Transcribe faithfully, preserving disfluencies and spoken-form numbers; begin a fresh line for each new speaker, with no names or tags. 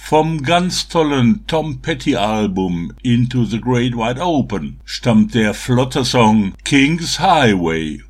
Vom ganz tollen Tom Petty Album Into the Great Wide Open stammt der flotte Song King's Highway.